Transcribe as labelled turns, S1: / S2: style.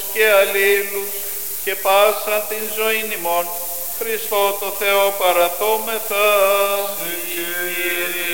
S1: και αλλήλους και πάσα την ζωήν ημών, Χριστό το Θεό παραθόμεθα.
S2: Κύριε